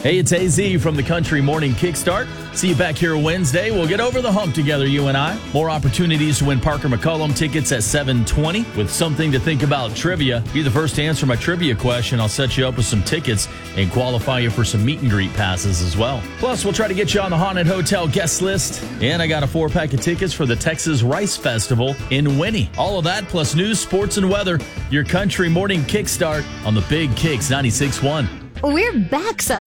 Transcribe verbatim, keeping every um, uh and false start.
Hey, it's A Z from the Country Morning Kickstart. See you back here Wednesday. We'll get over the hump together, you and I. More opportunities to win Parker McCollum tickets at seven twenty with something to think about trivia. Be the first to answer my trivia question. I'll set you up with some tickets and qualify you for some meet and greet passes as well. Plus, we'll try to get you on the Haunted Hotel guest list. And I got a four pack of tickets for the Texas Rice Festival in Winnie. All of that plus news, sports, and weather. Your Country Morning Kickstart on the Big Kicks ninety-six point one. We're back, so